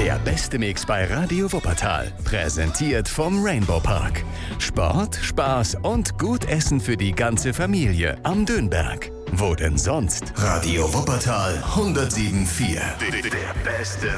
Der beste Mix bei Radio Wuppertal. Präsentiert vom Rainbow Park. Sport, Spaß und gut Essen für die ganze Familie am Dönberg. Wo denn sonst? Radio Wuppertal 107.4. Der beste